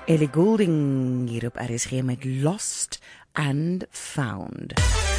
Ellie Goulding hier op RSG met Lost and Found.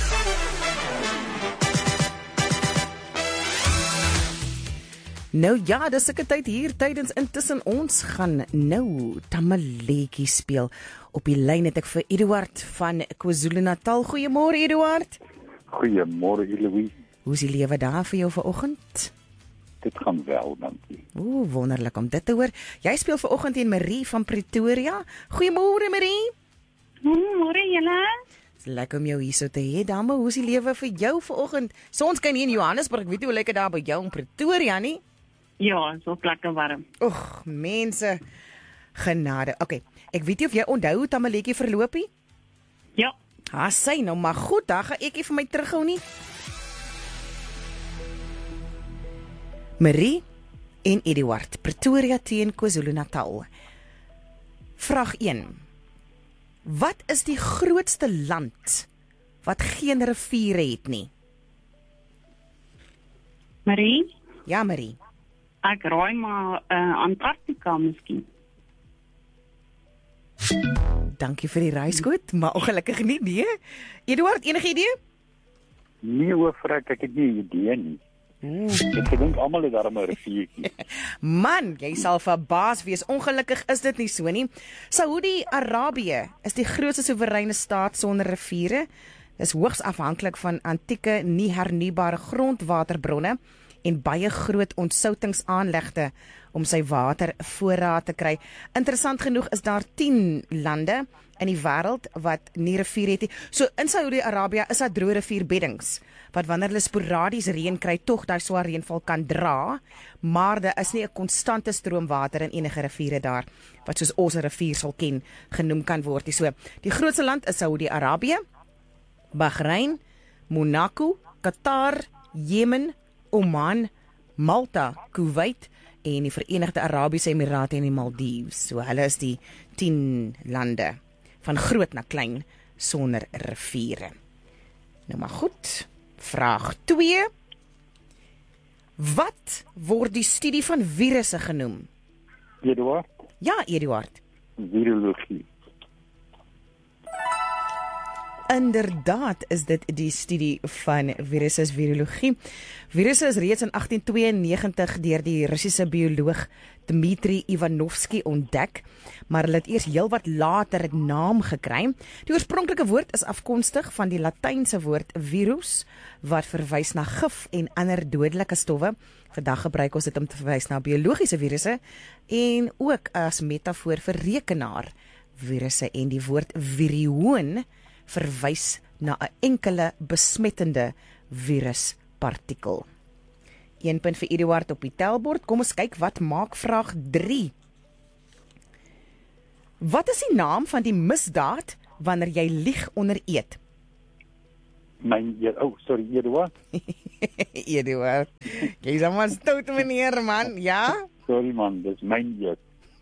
Nou ja, dis sulke tyd hier tydens intussen ons gaan nou Tamaletjie speel. Op die lyn het ek vir Eduard van KwaZulu-Natal. Goeiemôre Eduard. Goeiemôre Eloise. Hoe is die lewe daar vir jou vanoggend? Dit gaan wel, dankie. Wonderlik om dit te hoor. Jy speel vanoggend teen Marie van Pretoria. Goeiemôre Marie. Môre julle. Dis lekker om jou hier so te hê, dame. Hoe is die lewe vir jou vanoggend? Ons kan hier in Johannesburg, weet jy hoe lekker daar by jou in Pretoria nie? Ja, so lekker warm. Oeg, mense, genade. Okay, ek weet nie of jy onthou hoe Tamaletjie verloop het? Ja. Sy nou maar goed, dan gaan ek vir my terughou nie. Marie en Eduard, Pretoria teen KwaZulu-Natal. Vraag 1. Wat is die grootste land wat geen riviere het nie? Marie, Ja, Marie. ek raai maar Antarktika miskien. Dankie vir die reiskoot, maar ongelukkig nie, nee. Eduard, enige idee? Nee hoofvrek, ek het nie 'n idee nie. Ek gedink almal het daarom 'n riviertjie. Man, jy sal verbaas wees. Ongelukkig is dit nie so nie. Saudi-Arabië is die grootste soewereine staat sonder riviere. Dis hoogs afhanklik van antieke, nie hernubare grondwaterbronne en baie groot ontsoutingsaanlegte om sy watervoorraad te kry. Interessant genoeg is daar 10 lande in die wêreld wat nie riviere het nie. So in Saudi-Arabië is daar droë rivierbeddings wat wanneer hulle sporadies reën kry, tog daai swaar reënval kan dra, maar daar is nie 'n konstante stroomwater in enige riviere daar wat soos ons 'n rivier sal ken genoem kan word nie. So die grootste land is Saudi-Arabië, Bahrein, Monaco, Qatar, Jemen, Oman, Malta, Kuwait en die Verenigde Arabiese Emirate en die Maldives. So hulle is die 10 lande van groot na klein sonder riviere. Nou maar goed. Vraag 2. Wat word die studie van virusse genoem? Eduard, Ja, Eduard. virologie. Inderdaad is dit die studie van virusse, virologie. Virusse is reeds in 1892 deur die Russiese bioloog Dmitri Ivanovsky ontdek, maar hulle het eers heelwat later 'n naam gekry. Die oorspronklike woord is afkomstig van die Latynse woord virus, wat verwys na gif en ander dodelike stowwe. Vandag gebruik ons dit om te verwys na biologiese virusse en ook as metafoor vir rekenaarvirusse, en die woord virion verwys na 'n enkele besmettende viruspartikel. 1 punt vir Eduard op die telbord. Kom ons kyk wat maak vraag 3. Wat is die naam van die misdaad wanneer jy lieg onder eed? Sorry, Eduard. Eduard, jy's maar stout meneer man, ja? Sorry man, dis myn eet.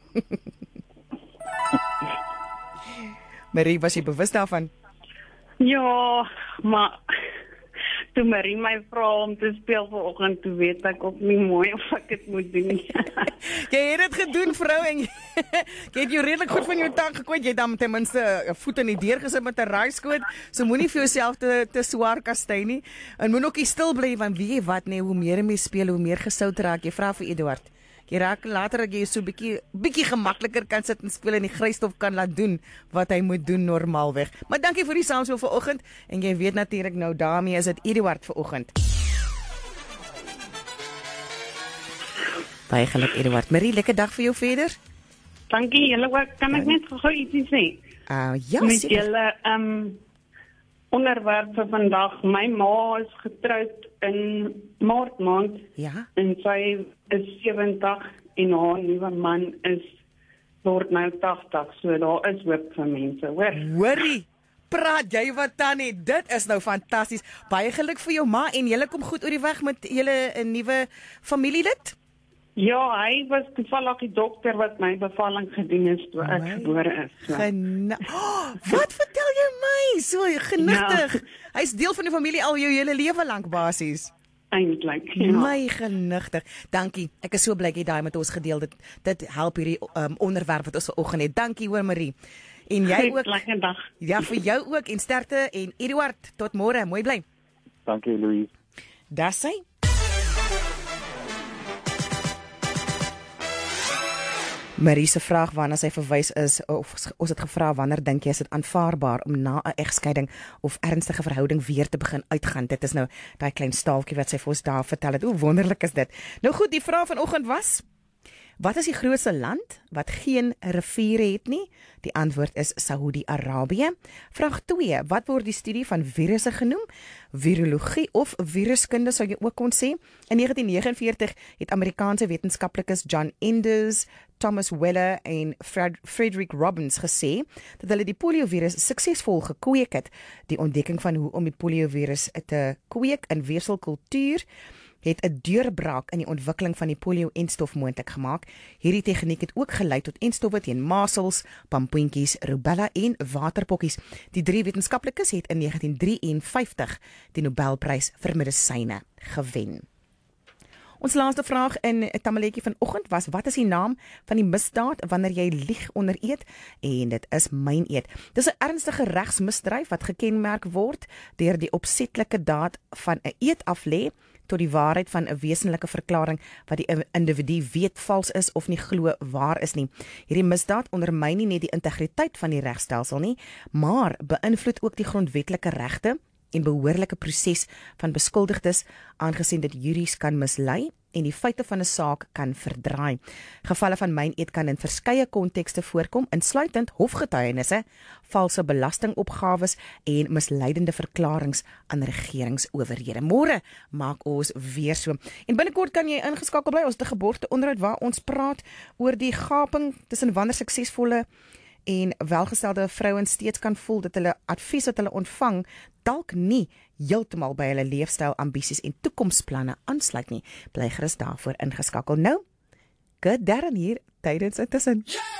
Marie, was jy bewus daarvan? Ja, maar toe Marie my vra om te speel vanoggend, toe weet ek ook nie mooi of ek dit moet doen nie. Jy het dit gedoen, vrou, en jy het jou redelik goed van jou tang gekwyt. Jy het dan ten minste 'n voet in die deur gesit met 'n raaiskoot. So moenie vir jouself te swaar kastei nie. En moet ook nie stil bly, want weet jy wat, nee, hoe meer jy speel, hoe meer gesout raak. Jy vra vir Eduard. Jy raak later dat jy so bietjie gemakliker kan sit en speel en die Christof kan laat doen wat hy moet doen normaalweg. Maar dankie vir die saamspeel vanoggend, en jy weet natuurlik nou daarmee is dit Eduard vanoggend. Baie geluk Eduard. Marie, lekker dag vir jou verder. Dankie julle ook. Kan ek net gou ietsie sê? Ja, Met seker. julle onderwerp vir vandag. My ma is getroud in Maart maand. Ja. En sy is 70 en haar nuwe man word nou 80. So daar is hoop vir mense, hoor. Hoorie, praat jy wat tannie, dit is nou fantasties. Baie geluk vir jou ma, en julle kom goed oor die weg met julle 'n nuwe familielid? Ja, hy was toevallig die dokter wat my bevalling gedoen het toe ek gebore is. So. Wat vertel jy my? So genigtig. Hy's deel van die familie al jou hele lewe lank basies. eintlik. Ja. My genigtig. Dankie. Ek is so bly jy daai met ons gedeel. Dit help hierdie onderwerp wat ons vanoggend het. Dankie hoor Marie. En jy ook. Lekker dag. Ja, vir jou ook en sterkte en Eduard, tot môre. Mooi bly. Dankie Louise. Dis hy. Marie se vraag waarna sy verwys is, of ons het gevra wanneer dink jy is dit aanvaarbaar om na 'n egskeiding of ernstige verhouding weer te begin uitgaan? Dit is nou daai klein staaltjie wat sy vir ons daar vertel het. Hoe wonderlik is dit. Nou goed, die vraag vanoggend was: wat is die grootste land wat geen riviere het nie? Die antwoord is Saudi-Arabië. Vraag 2, wat word die studie van virusse genoem? Virologie of viruskunde sou jy ook kon sê. In 1949 het Amerikaanse wetenskaplikes John Enders, Thomas Weller en Frederick Robbins gesê dat hulle die poliovirus suksesvol gekweek het. Die ontdekking van hoe om die poliovirus te kweek in weefselkultuur het 'n deurbraak in die ontwikkeling van die polio-enstof moontlik gemaak. Hierdie tegniek het ook gelei tot enstowwe teen masels, pampoentjies, rubella en waterpokkies. Die 3 wetenskaplikes het in 1953 die Nobelprys vir medisyne gewen. Ons laaste vraag in 'n tamaletjie vanoggend was: wat is die naam van die misdaad wanneer jy lieg onder eed? En dit is myneed. Dis 'n ernstige regsmisdryf wat gekenmerk word deur die opsetlike daad van 'n eed aflê tot die waarheid van 'n wesenlike verklaring wat die individu weet vals is of nie glo waar is nie. Hierdie misdaad ondermyn nie net die integriteit van die regstelsel nie, maar beïnvloed ook die grondwetlike regte en behoorlike proses van beskuldigdes, aangesien dit juries kan mislei en die feite van 'n saak kan verdraai. Gevalle van myneed kan in verskeie kontekste voorkom, insluitend hofgetuienisse, valse belastingopgawes en misleidende verklaringe aan regeringsowerhede. Môre maak ons weer so. En binnekort kan jy ingeskakel bly ons te geboorteonderhoud waar ons praat oor die gaping tussen wanneer suksesvolle en welgestelde vrouens steeds kan voel dat hulle advies wat hulle ontvang dalk nie heeltemal by hulle leefstyl, ambisies en toekomsplanne aansluit nie. Bly gerus daarvoor ingeskakel. Nou, Good Darren hier tydens Intussen.